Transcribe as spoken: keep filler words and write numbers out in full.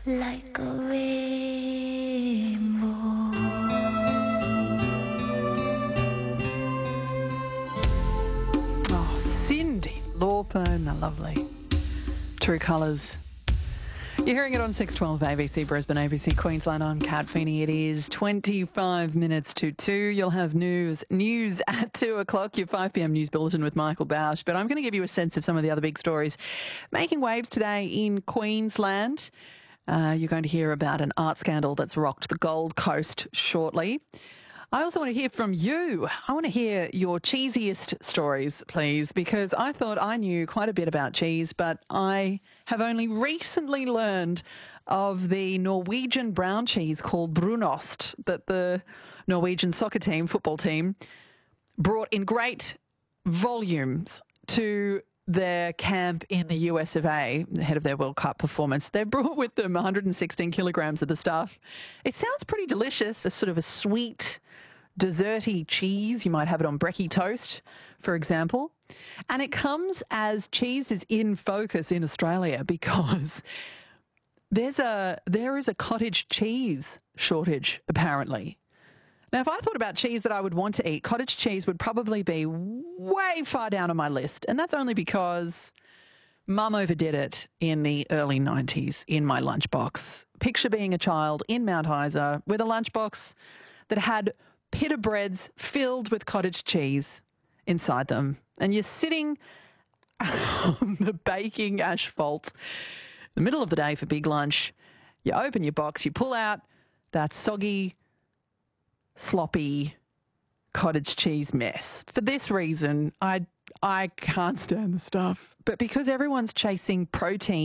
like a rainbow. Oh, Cyndi Lauper and the lovely True Colours. You're hearing it on six twelve A B C Brisbane, A B C Queensland. I'm Kat Feeney. It is twenty-five minutes to two. You'll have news news at two o'clock, your five p m news bulletin with Michael Bausch. But I'm going to give you a sense of some of the other big stories making waves today in Queensland. Uh, you're going to hear about an art scandal that's rocked the Gold Coast shortly. I also want to hear from you. I want to hear your cheesiest stories, please, because I thought I knew quite a bit about cheese, but I have only recently learned of the Norwegian brown cheese called Brunost that the Norwegian soccer team, football team, brought in great volumes to their camp in the U S of A, ahead of their World Cup performance. They brought with them one hundred sixteen kilograms of the stuff. It sounds pretty delicious, a sort of a sweet, desserty cheese. You might have it on brekkie toast, for example. And it comes as cheese is in focus in Australia because there's a there is a cottage cheese shortage, apparently. Now, if I thought about cheese that I would want to eat, cottage cheese would probably be way far down on my list. And that's only because Mum overdid it in the early nineties in my lunchbox. Picture being a child in Mount Isa with a lunchbox that had pita breads filled with cottage cheese inside them. And you're sitting on the baking asphalt in the middle of the day for big lunch. You open your box, you pull out that soggy, sloppy cottage cheese mess. For this reason, I I can't stand the stuff. But because everyone's chasing protein